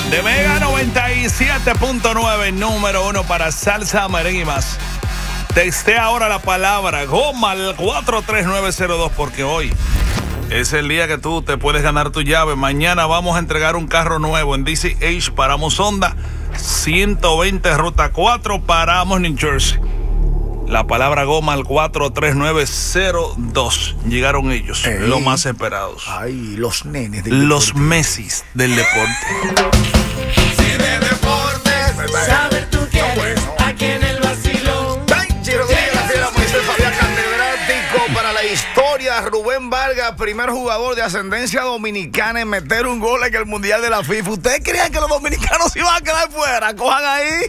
De Mega 97.9, número 1 para salsa, merengue y más. Textea ahora la palabra goma al 43902 porque hoy es el día que tú te puedes ganar tu llave. Mañana vamos a entregar un carro nuevo en DCH. Paramos Honda, 120 Ruta 4, paramos New Jersey. La palabra goma al 43902. Llegaron ellos, los más esperados. Ay, los nenes los Messis del deporte. Si de deportes, saber tú quieres, aquí en el vacilón. Tenchi Rodríguez, la fiera Moisés Fabián, catedrático para la historia. Rubén Vargas, primer jugador de ascendencia dominicana en meter un gol en el Mundial de la FIFA. ¿Ustedes creían que los dominicanos iban a quedar fuera? Cojan ahí.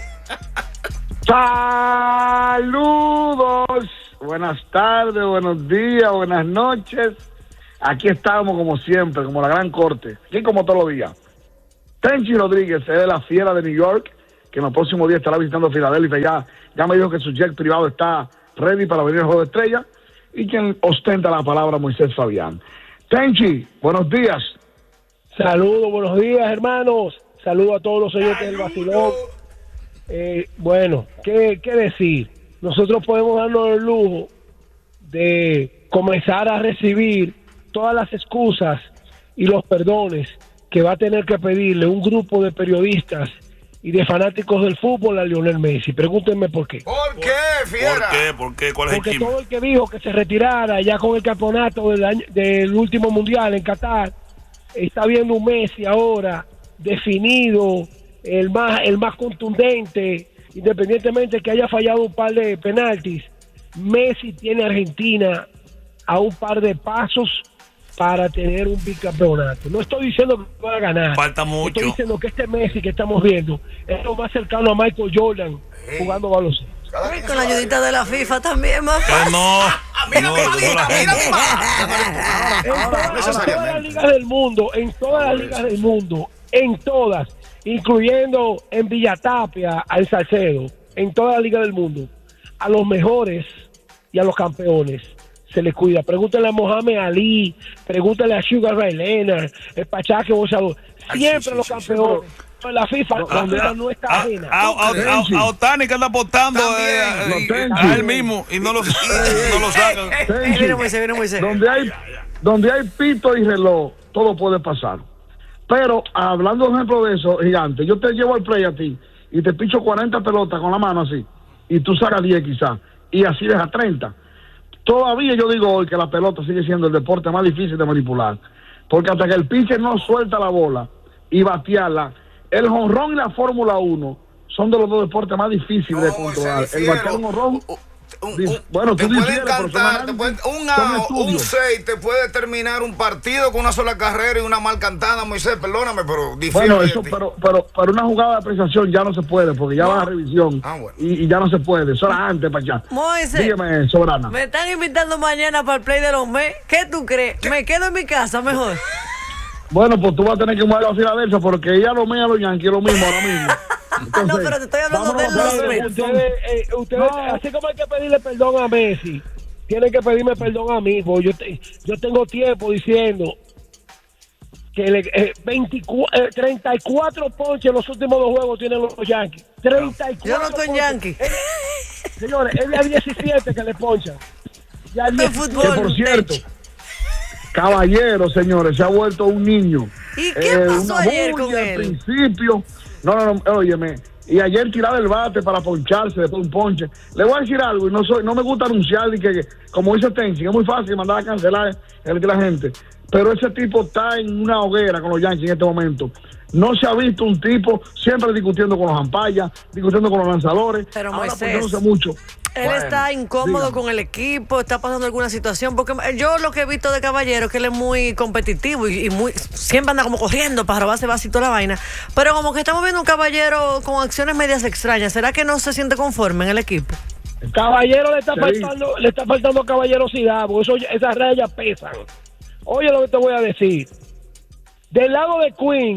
Saludos, buenas tardes, buenos días, buenas noches. Aquí estamos como siempre, como la gran corte, aquí como todos los días. Tenchi Rodríguez es de la fiera de New York, que en los próximos días estará visitando Filadelfia. Ya me dijo que su jet privado está ready para venir al Juego de Estrella, y quien ostenta la palabra, Moisés Fabián. Tenchi, buenos días. Saludos, buenos días, hermanos. Saludos a todos los oyentes del vacilón. Bueno, ¿qué decir? Nosotros podemos darnos el lujo de comenzar a recibir todas las excusas y los perdones que va a tener que pedirle un grupo de periodistas y de fanáticos del fútbol a Lionel Messi. Pregúntenme por qué. ¿Por qué, fiera? ¿Por qué? ¿Cuál es el Porque chisme? todo el que dijo que se retirara ya con el campeonato del último mundial en Qatar, está viendo un Messi ahora definido, el más contundente, independientemente que haya fallado un par de penaltis. Messi tiene a Argentina a un par de pasos para tener un bicampeonato. No estoy diciendo que va a ganar. Falta mucho. Estoy diciendo que este Messi que estamos viendo es lo más cercano a Michael Jordan jugando baloncesto. Ay, con la ayudita de la FIFA también, más fácil. No. Mira, No, mira, no, En todas las ligas del mundo, en todas, incluyendo en Villatapia, al Salcedo, en toda la liga del mundo, a los mejores y a los campeones se les cuida. Pregúntale a Mohamed Ali, pregúntale a Sugar Ray Leonard, el Pachaque Boxeador, siempre los campeones. La FIFA no está ajena. A Otani que anda apostando a él mismo y no lo sacan. Viene Moisés. Donde hay pito y reloj, todo puede pasar. Pero hablando, por ejemplo, de eso, gigante, yo te llevo al play a ti y te picho 40 pelotas con la mano así, y tú sacas 10 quizás, y así dejas 30. Todavía yo digo hoy que la pelota sigue siendo el deporte más difícil de manipular, porque hasta que el pitcher no suelta la bola y batearla, el jonrón y la Fórmula 1 son de los dos deportes más difíciles de controlar. El batear un jonrón, bueno, te tú puede difieres, pero encantar, son un 6 te puede terminar un partido con una sola carrera y una mal cantada, Moisés, perdóname, pero difiero. Bueno, eso, pero una jugada de apreciación ya no se puede, porque ya va a revisión, bueno. y ya no se puede, eso era antes para allá. Moisés, Dígame, Soberana. me están invitando mañana para el play de los Mets. ¿Qué tú crees? ¿Me quedo en mi casa mejor? Bueno, pues tú vas a tener que mover a Filadelfia, porque ella lo mea a los Yankees, lo mismo ahora mismo. Entonces, no, pero te estoy hablando de los Mets. Ustedes, así como hay que pedirle perdón a Messi, tienen que pedirme perdón a mí, porque yo tengo tiempo diciendo que 34 ponches en los últimos 2 juegos tienen los Yankees. 34 Yo no estoy en Yankees. Señores, es de 17 que le ponchan. Ya Esto es fútbol. que por cierto, caballero, señores, se ha vuelto un niño. ¿Y qué pasó ayer con Al él? principio, no, óyeme, y ayer tiraba el bate para poncharse después de un ponche. Le voy a decir algo, y no me gusta anunciar, y que como dice Tenchi, es muy fácil mandar a cancelar el que la gente, pero ese tipo está en una hoguera con los Yankees en este momento. No se ha visto un tipo siempre discutiendo con los ampayas, discutiendo con los lanzadores. Pero ahora Moisés, pues, no sé mucho. Él Bueno, está incómodo dígame. con el equipo, está pasando alguna situación, porque yo lo que he visto de Caballero es que él es muy competitivo y muy siempre anda como corriendo para robarse vasito la vaina, pero como que estamos viendo un Caballero con acciones medias extrañas. ¿Será que no se siente conforme en el equipo? Caballero le está Sí. faltando caballerosidad, porque esas rayas pesan. Oye lo que te voy a decir. Del lado de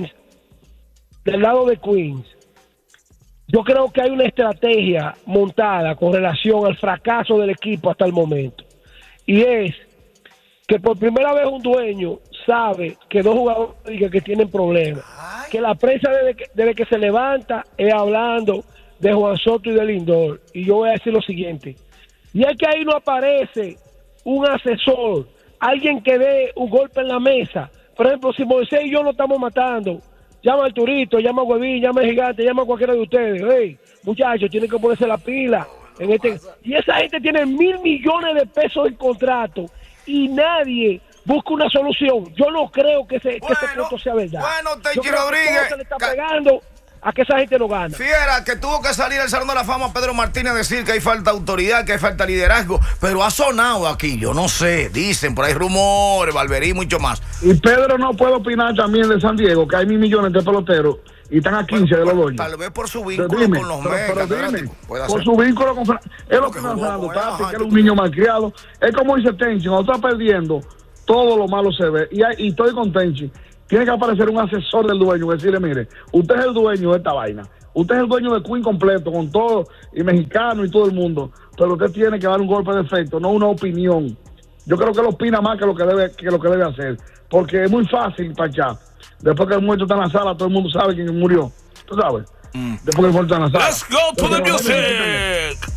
Queens, yo creo que hay una estrategia montada con relación al fracaso del equipo hasta el momento. Y es que por primera vez un dueño sabe que dos jugadores digan que tienen problemas. Que la prensa desde que se levanta es hablando de Juan Soto y de Lindor. Y yo voy a decir lo siguiente. Y es que ahí no aparece un asesor, alguien que dé un golpe en la mesa. Por ejemplo, si Moisés y yo lo estamos matando, llama al Turito, llama a Huevín, llama al Gigante, llama a cualquiera de ustedes. Hey, muchachos, tienen que ponerse la pila. Y esa gente tiene $1,000 millones de pesos en contrato y nadie busca una solución. Yo no creo que ese punto sea verdad. Bueno, Tenchi Rodríguez Rodríguez se le está pegando a que esa gente no gana. Fiera, que tuvo que salir al Salón de la Fama Pedro Martínez a decir que hay falta de autoridad, que hay falta de liderazgo, pero ha sonado aquí, yo no sé, dicen, por ahí rumores, Valverí y mucho más. Y Pedro no puede opinar también de San Diego, que hay 1,000 millones de peloteros y están a 15 de los dueños. Tal vez por su vínculo con los Megas. Por su vínculo con... Es lo que está hablando, Tati, que era un niño malcriado. Es como dice Tenchi, cuando está perdiendo, todo lo malo se ve. Y estoy con Tenchi. Tiene que aparecer un asesor del dueño y decirle, mire, usted es el dueño de esta vaina. Usted es el dueño de Queen completo, con todo, y mexicano y todo el mundo. Pero usted tiene que dar un golpe de efecto, no una opinión. Yo creo que él opina más que lo que debe hacer. Porque es muy fácil tachar. Después que el muerto está en la sala, todo el mundo sabe quién murió. ¿Tú sabes? Después que el muerto está en la sala. Let's go to the music.